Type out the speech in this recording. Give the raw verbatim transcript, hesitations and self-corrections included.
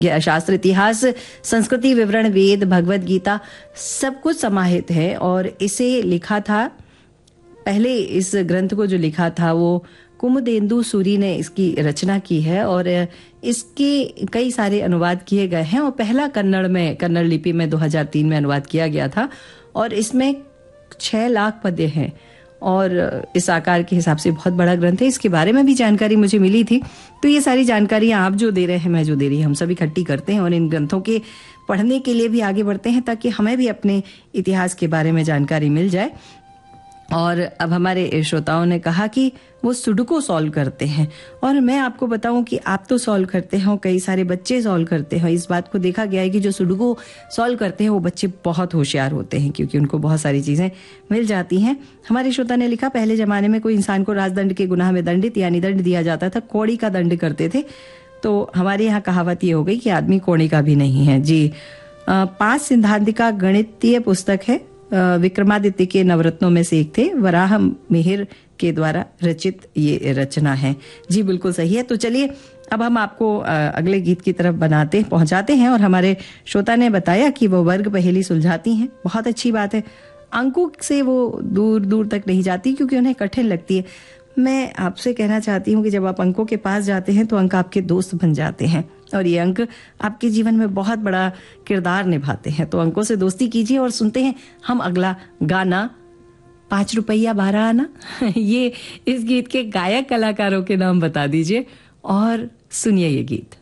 यह शास्त्र, इतिहास, संस्कृति, विवरण, वेद, भगवत गीता सब कुछ समाहित है। और इसे लिखा था, पहले इस ग्रंथ को जो लिखा था वो कुमुदेंदु सूरी ने इसकी रचना की है और इसके कई सारे अनुवाद किए गए हैं। और पहला कन्नड़ में, कन्नड़ लिपि में दो हज़ार तीन में अनुवाद किया गया था और इसमें छह लाख पद्य हैं और इस आकार के हिसाब से बहुत बड़ा ग्रंथ है। इसके बारे में भी जानकारी मुझे मिली थी, तो ये सारी जानकारियां आप जो दे रहे हैं, मैं जो दे रही हूं, हम सब इकट्ठी करते हैं और इन ग्रंथों के पढ़ने के लिए भी आगे बढ़ते हैं ताकि हमें भी अपने इतिहास के बारे में जानकारी मिल जाए। और अब हमारे श्रोताओं ने कहा कि वो सुडोकू सॉल्व करते हैं और मैं आपको बताऊं कि आप तो सॉल्व करते हो, कई सारे बच्चे सॉल्व करते हैं। इस बात को देखा गया है कि जो सुडोकू सॉल्व करते हैं वो बच्चे बहुत होशियार होते हैं क्योंकि उनको बहुत सारी चीजें मिल जाती हैं। हमारे श्रोता ने लिखा, पहले जमाने में कोई इंसान को राजदंड के गुनाह में दंडित यानी दंड दिया जाता था, कौड़ी का दंड करते थे। तो हमारे यहाँ कहावत ये हो गई कि आदमी कौड़ी का भी नहीं है। जी, पांच सिद्धांतिका गणितीय पुस्तक है, विक्रमादित्य के नवरत्नों में से एक थे, वराह मिहिर के द्वारा रचित ये रचना है। जी बिल्कुल सही है। तो चलिए अब हम आपको अगले गीत की तरफ बनाते पहुंचाते हैं। और हमारे श्रोता ने बताया कि वो वर्ग पहेली सुलझाती हैं, बहुत अच्छी बात है। अंकों से वो दूर दूर तक नहीं जाती क्योंकि उन्हें कठिन लगती है। मैं आपसे कहना चाहती हूँ कि जब आप अंकों के पास जाते हैं तो अंक आपके दोस्त बन जाते हैं और ये अंक आपके जीवन में बहुत बड़ा किरदार निभाते हैं। तो अंकों से दोस्ती कीजिए और सुनते हैं हम अगला गाना, पांच रुपया बारह आना। ये इस गीत के गायक कलाकारों के नाम बता दीजिए और सुनिए ये गीत।